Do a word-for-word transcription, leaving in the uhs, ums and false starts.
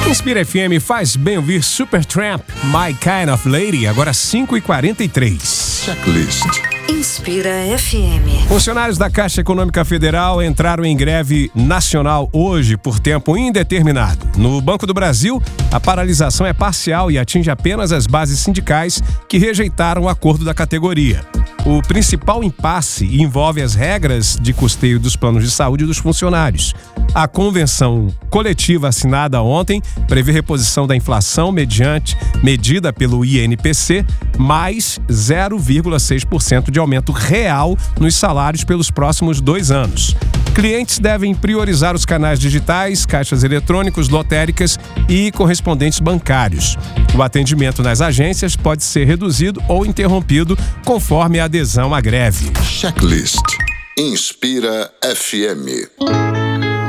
Inspira F M faz bem ouvir Supertramp, My Kind of Lady, agora cinco e quarenta e três. Checklist. Inspira F M. Funcionários da Caixa Econômica Federal entraram em greve nacional hoje por tempo indeterminado. No Banco do Brasil, a paralisação é parcial e atinge apenas as bases sindicais que rejeitaram o acordo da categoria. O principal impasse envolve as regras de custeio dos planos de saúde dos funcionários. A convenção coletiva assinada ontem prevê reposição da inflação mediante medida pelo I N P C, mais zero vírgula seis por cento de aumento real nos salários pelos próximos dois anos. Clientes devem priorizar os canais digitais, caixas eletrônicos, lotéricas e correspondentes bancários. O atendimento nas agências pode ser reduzido ou interrompido conforme a adesão à greve. Checklist. Inspira F M.